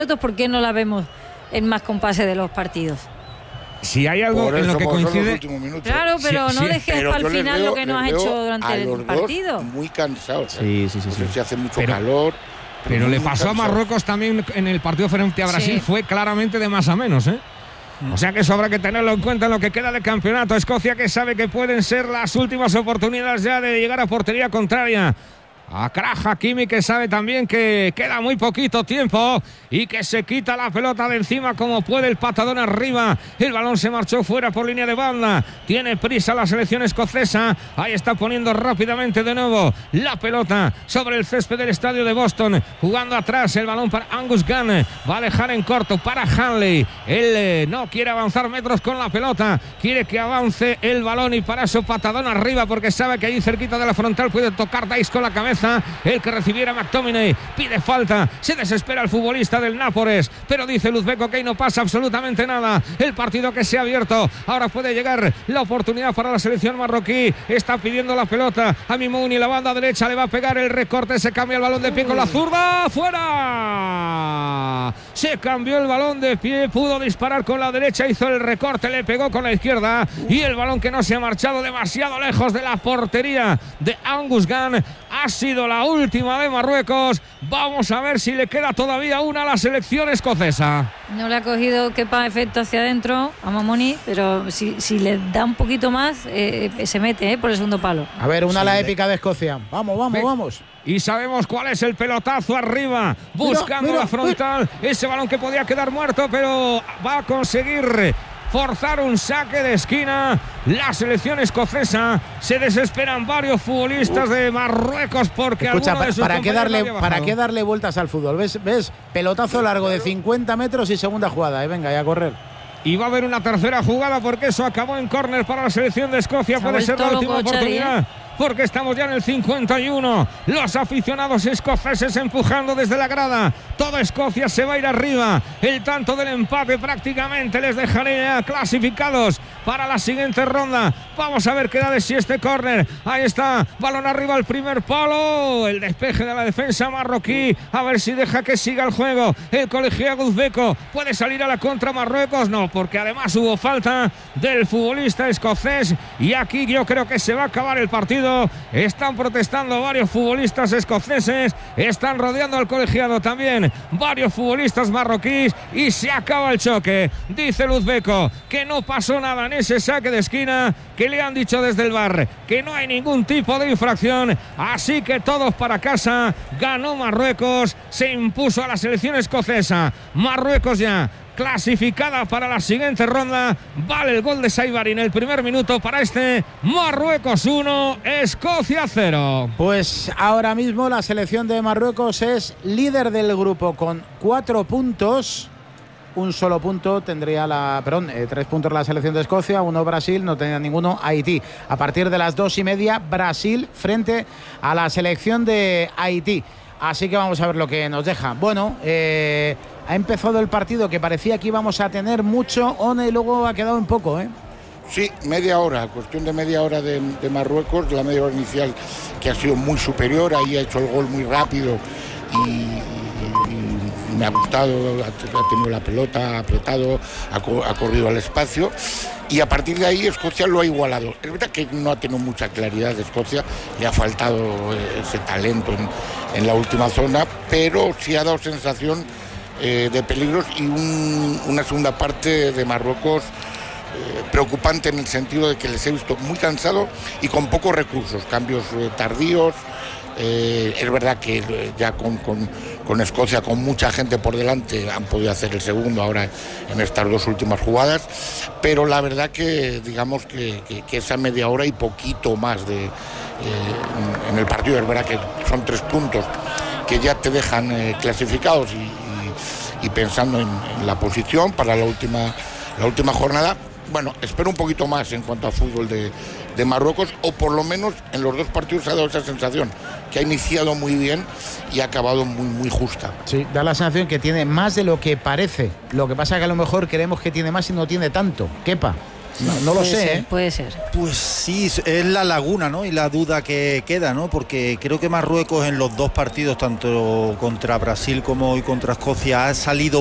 ¿por qué no la vemos en más compases de los partidos? Si hay algo en lo que coincide. Claro, pero no dejes para el final lo que no has hecho durante el partido. Muy cansados. Sí. Se hace mucho calor. Pero le pasó a Marruecos también en el partido frente a Brasil, fue claramente de más a menos, ¿eh? O sea que eso habrá que tenerlo en cuenta en lo que queda de campeonato. Escocia, que sabe que pueden ser las últimas oportunidades ya de llegar a portería contraria. Achraf Hakimi, que sabe también que queda muy poquito tiempo y que se quita la pelota de encima como puede, el patadón arriba, el balón se marchó fuera por línea de banda, tiene prisa la selección escocesa, ahí está poniendo rápidamente de nuevo la pelota sobre el césped del estadio de Boston, jugando atrás el balón para Angus Gunn, va a dejar en corto para Hanley, él no quiere avanzar metros con la pelota, quiere que avance el balón y para eso patadón arriba porque sabe que ahí cerquita de la frontal puede tocar Dice con la cabeza. El que recibiera McTominay pide falta, se desespera el futbolista del Nápoles, pero dice Luzbeko que ahí no pasa absolutamente nada, el partido que se ha abierto, ahora puede llegar la oportunidad para la selección marroquí, está pidiendo la pelota a Mimouni, la banda derecha le va a pegar el recorte, se cambia el balón de pie con la zurda, fuera, se cambió el balón de pie, pudo disparar con la derecha, hizo el recorte, le pegó con la izquierda y el balón que no se ha marchado demasiado lejos de la portería de Angus Gunn, ha sido la última de Marruecos. Vamos a ver si le queda todavía una a la selección escocesa. No le ha cogido Kepa efecto hacia adentro a Mamoni, pero si le da un poquito más, se mete por el segundo palo. A ver, una la épica de Escocia. Vamos. Y sabemos cuál es el pelotazo arriba, buscando la frontal, ese balón que podía quedar muerto, pero va a conseguir forzar un saque de esquina la selección escocesa. Se desesperan varios futbolistas de Marruecos porque ¿para qué darle vueltas al fútbol? ¿Ves? Pelotazo largo de 50 metros y segunda jugada, venga, ya a correr. Y va a haber una tercera jugada porque eso acabó en córner para la selección de Escocia. Puede ser la última oportunidad. Porque estamos ya en el 51. Los aficionados escoceses empujando desde la grada. Toda Escocia se va a ir arriba. El tanto del empate prácticamente les dejaría clasificados para la siguiente ronda. Vamos a ver qué da de sí este córner. Ahí está, balón arriba al primer palo. El despeje de la defensa marroquí. A ver si deja que siga el juego. El colegiado uzbeko puede salir a la contra Marruecos. No, porque además hubo falta del futbolista escocés. Y aquí yo creo que se va a acabar el partido. Están protestando varios futbolistas escoceses, están rodeando al colegiado también varios futbolistas marroquíes y se acaba el choque. Dice Luzbeko que no pasó nada en ese saque de esquina, que le han dicho desde el VAR que no hay ningún tipo de infracción, así que todos para casa. Ganó Marruecos, se impuso a la selección escocesa. Marruecos ya clasificada para la siguiente ronda. Vale el gol de Saibari en el primer minuto para este Marruecos 1, Escocia 0. Pues ahora mismo la selección de Marruecos es líder del grupo con 4 puntos. Un solo punto tendría 3 puntos la selección de Escocia, 1 Brasil, no tenía ninguno Haití. A partir de las 2:30, Brasil frente a la selección de Haití. Así que vamos a ver lo que nos deja. Bueno, ha empezado el partido que parecía que íbamos a tener mucho, One, y luego ha quedado un poco, ¿eh? Sí, media hora, cuestión de media hora de Marruecos, la media hora inicial que ha sido muy superior, ahí ha hecho el gol muy rápido y me ha gustado, ha tenido la pelota, ha apretado, ha corrido al espacio. Y a partir de ahí Escocia lo ha igualado. Es verdad que no ha tenido mucha claridad de Escocia, le ha faltado ese talento en la última zona, pero sí ha dado sensación de peligros y una segunda parte de Marruecos preocupante en el sentido de que les he visto muy cansados y con pocos recursos, cambios tardíos. Es verdad que ya con Escocia, con mucha gente por delante, han podido hacer el segundo ahora en estas 2 últimas jugadas, pero la verdad que digamos que esa media hora y poquito más en el partido, es verdad que son 3 puntos que ya te dejan clasificados y pensando en la posición para la última jornada. Bueno, espero un poquito más en cuanto a fútbol de Marruecos, o por lo menos en los 2 partidos ha dado esa sensación, que ha iniciado muy bien y ha acabado muy, muy justa. Sí, da la sensación que tiene más de lo que parece. Lo que pasa es que a lo mejor creemos que tiene más y no tiene tanto. Kepa. No lo sé. Puede ser. Pues sí, es la laguna, ¿no? Y la duda que queda, ¿no? Porque creo que Marruecos en los dos partidos, tanto contra Brasil como hoy contra Escocia, ha salido